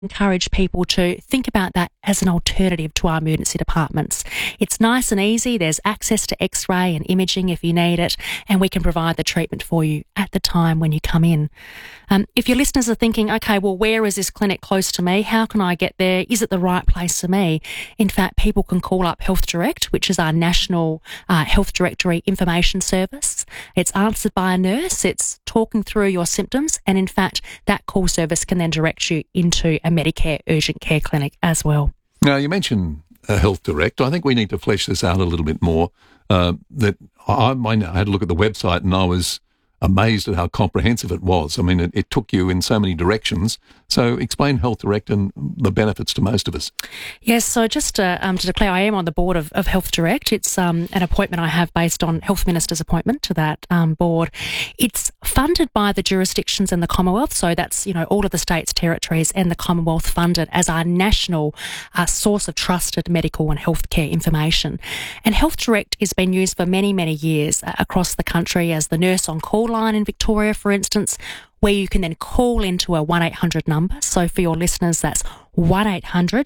encourage people to think about that as an alternative to our emergency departments. It's nice and easy. There's access to x-ray and imaging if you need it, and we can provide the treatment for you at the time when you come in. If your listeners are thinking, okay, well, where is this clinic close to me? How can I get there? Is it the right place for me? In fact, people can call up Health Direct, which is our national health directory information service. It's answered by a nurse. It's talking through your symptoms, and in fact, that call service can then direct you into a Medicare urgent care clinic as well. Now, you mentioned Health Direct. I think we need to flesh this out a little bit more. That I had a look at the website and I was amazed at how comprehensive it was. I mean, it took you in so many directions. So explain Health Direct and the benefits to most of us. Yes, so just to declare, I am on the board of Health Direct. It's an appointment I have based on Health Minister's appointment to that board. It's funded by the jurisdictions in the Commonwealth, so that's, all of the states, territories and the Commonwealth funded as our national source of trusted medical and healthcare information. And Health Direct has been used for many, many years across the country as the nurse on call line in Victoria, for instance, where you can then call into a 1-800 number. So for your listeners, that's 1-800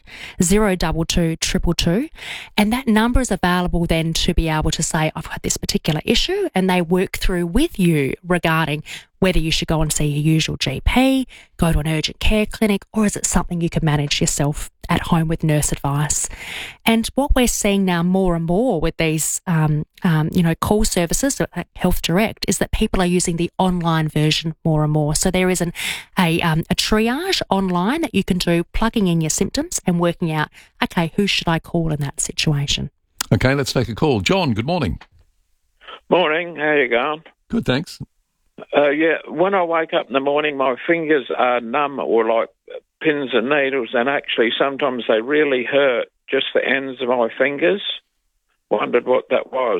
022 222. And that number is available then to be able to say, I've got this particular issue, and they work through with you regarding whether you should go and see your usual GP, go to an urgent care clinic, or is it something you can manage yourself at home with nurse advice. And what we're seeing now more and more with these, call services at Health Direct is that people are using the online version more and more. So there is a triage online that you can do, plugging in your symptoms and working out, okay, who should I call in that situation? Okay, let's take a call. John, good morning. Morning, how you going? Good, thanks. When I wake up in the morning, my fingers are numb or like pins and needles, and actually sometimes they really hurt, just the ends of my fingers. Wondered what that was.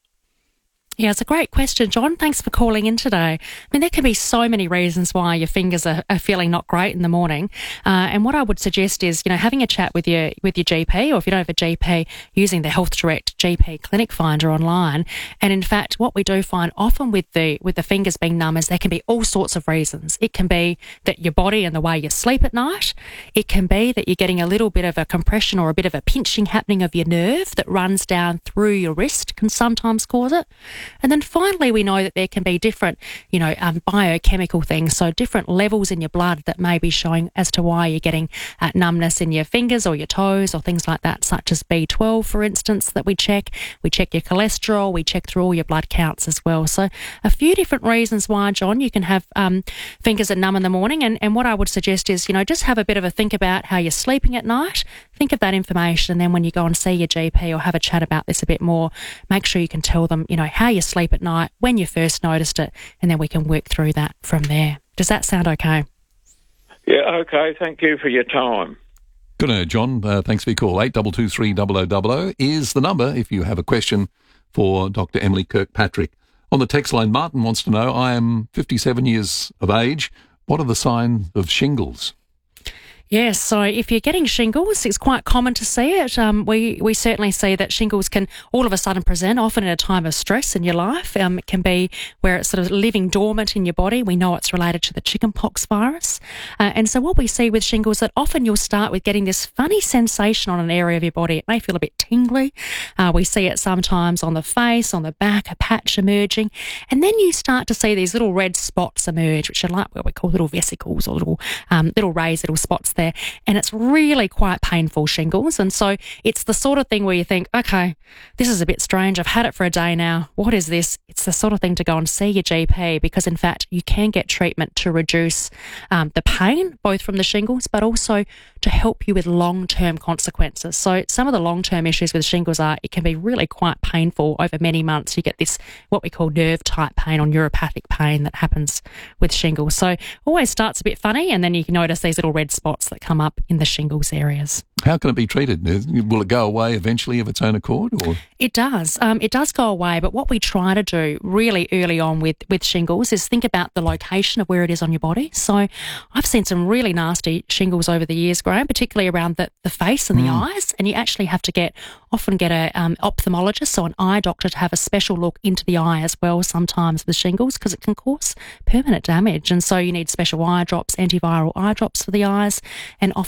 Yeah, it's a great question, John. Thanks for calling in today. I mean, there can be so many reasons why your fingers are feeling not great in the morning. And what I would suggest is, having a chat with your GP, or if you don't have a GP, using the Health Direct GP Clinic Finder online. And in fact, what we do find often with the fingers being numb is there can be all sorts of reasons. It can be that your body and the way you sleep at night. It can be that you're getting a little bit of a compression or a bit of a pinching happening of your nerve that runs down through your wrist, can sometimes cause it. And then finally, we know that there can be different, biochemical things, so different levels in your blood that may be showing as to why you're getting numbness in your fingers or your toes or things like that, such as B12, for instance, that we check. We check your cholesterol, we check through all your blood counts as well. So a few different reasons why, John, you can have fingers that numb in the morning. And what I would suggest is, just have a bit of a think about how you're sleeping at night. Think of that information, and then when you go and see your GP or have a chat about this a bit more, make sure you can tell them, how you sleep at night, when you first noticed it, and then we can work through that from there. Does that sound okay? Yeah, okay. Thank you for your time. Good night, John. Thanks for your call. 8223 0000 is the number if you have a question for Dr. Emily Kirkpatrick. On the text line, Martin wants to know, I am 57 years of age. What are the signs of shingles? Yes, so if you're getting shingles, it's quite common to see it. We certainly see that shingles can all of a sudden present, often at a time of stress in your life. It can be where it's sort of living dormant in your body. We know it's related to the chickenpox virus. And so what we see with shingles, that often you'll start with getting this funny sensation on an area of your body. It may feel a bit tingly. We see it sometimes on the face, on the back, a patch emerging. And then you start to see these little red spots emerge, which are like what we call little vesicles or little raised little spots there, and it's really quite painful shingles. And so it's the sort of thing where you think, okay, this is a bit strange. I've had it for a day now. What is this? It's the sort of thing to go and see your GP, because in fact you can get treatment to reduce the pain, both from the shingles, but also to help you with long-term consequences. So some of the long-term issues with shingles are it can be really quite painful over many months. You get this, what we call nerve type pain or neuropathic pain that happens with shingles. So always starts a bit funny, and then you can notice these little red spots that come up in the shingles areas. How can it be treated? Will it go away eventually of its own accord? Or? It does. It does go away, but what we try to do really early on with shingles is think about the location of where it is on your body. So I've seen some really nasty shingles over the years, Graham, particularly around the face and the eyes, and you actually have to often get a ophthalmologist, so an eye doctor, to have a special look into the eye as well sometimes with shingles, because it can cause permanent damage. And so you need special eye drops, antiviral eye drops for the eyes, and